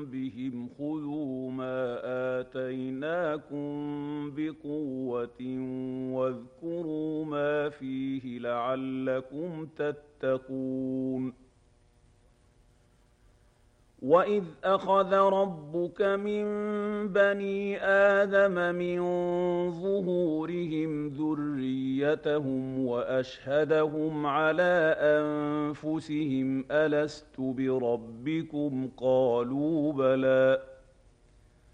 بهم خذوا ما آتيناكم بقوة واذكروا ما فيه لعلكم تتقون وإذ أخذ ربك من بني آدم من ظهورهم ذريتهم وأشهدهم على أنفسهم ألست بربكم قالوا بلى